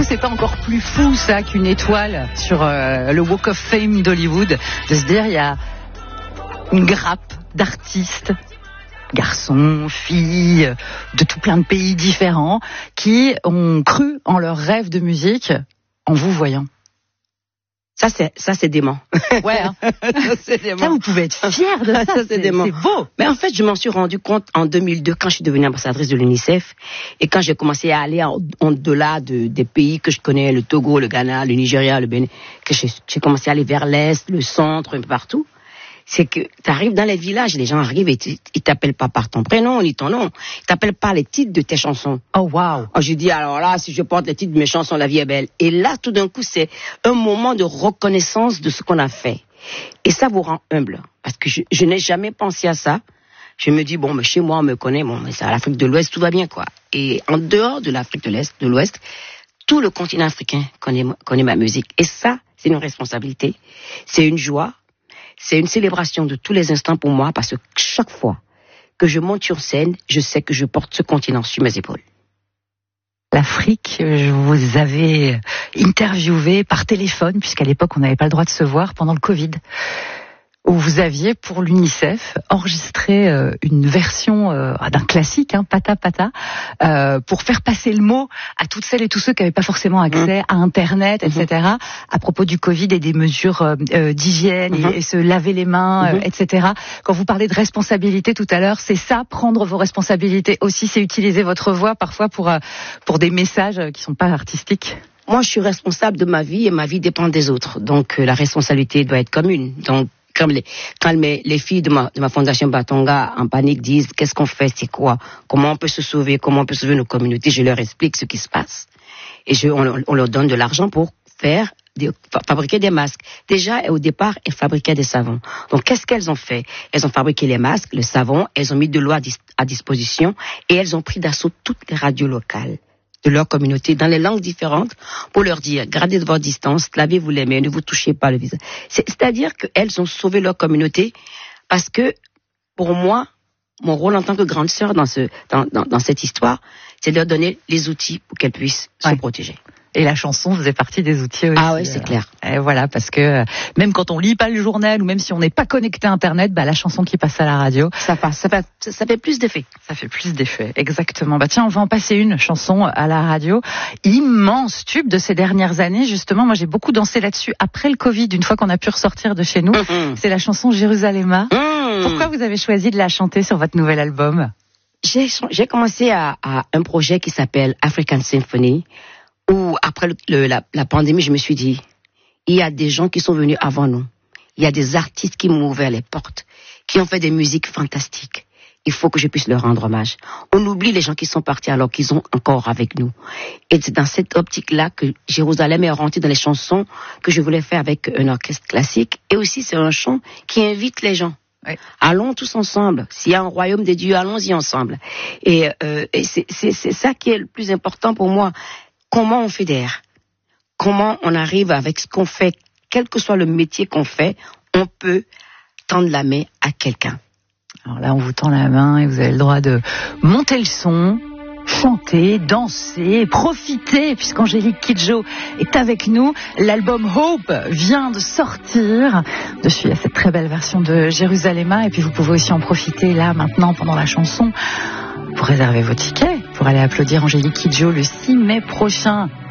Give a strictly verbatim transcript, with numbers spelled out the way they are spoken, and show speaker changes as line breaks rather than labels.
c'est pas encore plus fou ça qu'une étoile sur euh, le Walk of Fame d'Hollywood, de se dire il y a une grappe d'artistes, garçons, filles, de tout plein de pays différents, qui ont cru en leur rêve de musique en vous voyant.
Ça c'est ça c'est dément.
Ouais. Hein.
ça, c'est dément.
Ça vous pouvez être fiers de ça.
ça c'est,
c'est
dément.
C'est beau.
Mais en fait, je m'en suis rendu compte en deux mille deux quand je suis devenue ambassadrice de l'UNICEF et quand j'ai commencé à aller en, en delà de, des pays que je connais, le Togo, le Ghana, le Nigeria, le Bénin, que j'ai, j'ai commencé à aller vers l'est, le centre, un peu partout. C'est que tu arrives dans les villages, les gens arrivent et ils t'appellent pas par ton prénom ni ton nom. Ils t'appellent par les titres de tes chansons.
Oh wow.
Oh, je dis alors là, si je porte les titres de mes chansons, la vie est belle. Et là, tout d'un coup, c'est un moment de reconnaissance de ce qu'on a fait. Et ça vous rend humble. Parce que je, je n'ai jamais pensé à ça. Je me dis, bon, mais chez moi, on me connaît. Bon, mais c'est à l'Afrique de l'Ouest, tout va bien, quoi. Et en dehors de l'Afrique de l'Est, de l'Ouest, tout le continent africain connaît, connaît ma musique. Et ça, c'est une responsabilité. C'est une joie. C'est une célébration de tous les instants pour moi parce que chaque fois que je monte sur scène, je sais que je porte ce continent sur mes épaules.
L'Afrique, je vous avais interviewé par téléphone, puisqu'à l'époque on n'avait pas le droit de se voir pendant le Covid, où vous aviez pour l'UNICEF enregistré euh, une version euh, d'un classique, hein, Pata Pata, euh, pour faire passer le mot à toutes celles et tous ceux qui n'avaient pas forcément accès mmh. à Internet, et cetera, à propos du Covid et des mesures euh, d'hygiène mmh. et, et se laver les mains, mmh. euh, et cetera. Quand vous parlez de responsabilité tout à l'heure, c'est ça, prendre vos responsabilités aussi, c'est utiliser votre voix parfois pour, euh, pour des messages qui ne sont pas artistiques.
Moi, je suis responsable de ma vie et ma vie dépend des autres. Donc, euh, la responsabilité doit être commune. Donc, Quand, les, quand mes, les filles de ma, de ma fondation Batonga en panique disent qu'est-ce qu'on fait, c'est quoi, comment on peut se sauver, comment on peut sauver nos communautés, je leur explique ce qui se passe et je, on, on leur donne de l'argent pour faire des, fabriquer des masques. Déjà au départ, elles fabriquaient des savons. Donc qu'est-ce qu'elles ont fait? Elles ont fabriqué les masques, le savon, elles ont mis de l'eau à, dis, à disposition et elles ont pris d'assaut toutes les radios locales de leur communauté, dans les langues différentes, pour leur dire, gardez de votre distance, lavez-vous les mains, ne vous touchez pas le visage. C'est, c'est-à-dire qu'elles ont sauvé leur communauté, parce que, pour moi, mon rôle en tant que grande sœur dans, ce, dans, dans, dans cette histoire, c'est de leur donner les outils pour qu'elles puissent ouais. se protéger.
Et la chanson faisait partie des outils aussi.
Ah oui, c'est clair.
Et voilà, parce que même quand on lit pas le journal ou même si on n'est pas connecté à Internet, bah la chanson qui passe à la radio,
ça passe, ça fait, ça fait plus d'effet.
Ça fait plus d'effet, exactement. Bah tiens, on va en passer une chanson à la radio, immense tube de ces dernières années. Justement, moi j'ai beaucoup dansé là-dessus après le Covid, une fois qu'on a pu ressortir de chez nous. Mmh. C'est la chanson Jérusalem. Mmh. Pourquoi vous avez choisi de la chanter sur votre nouvel album?
J'ai, j'ai commencé à, à un projet qui s'appelle African Symphony. Où après le, le, la, la pandémie, je me suis dit, il y a des gens qui sont venus avant nous. Il y a des artistes qui m'ont ouvert les portes, qui ont fait des musiques fantastiques. Il faut que je puisse leur rendre hommage. On oublie les gens qui sont partis alors qu'ils sont encore avec nous. Et c'est dans cette optique-là que Jérusalem est rentrée dans les chansons que je voulais faire avec un orchestre classique. Et aussi, c'est un chant qui invite les gens. Oui. Allons tous ensemble. S'il y a un royaume des dieux, allons-y ensemble. Et, euh, et c'est, c'est, c'est ça qui est le plus important pour moi. Comment on fédère? Comment on arrive avec ce qu'on fait, quel que soit le métier qu'on fait, on peut tendre la main à quelqu'un.
Alors là, on vous tend la main et vous avez le droit de monter le son, chanter, danser, profiter, puisqu'Angélique Kidjo est avec nous. L'album Hope vient de sortir. Dessus, il y a cette très belle version de Jérusalem. Et puis, vous pouvez aussi en profiter là, maintenant, pendant la chanson, pour réserver vos tickets, pour aller applaudir Angélique Kidjo le six mai prochain.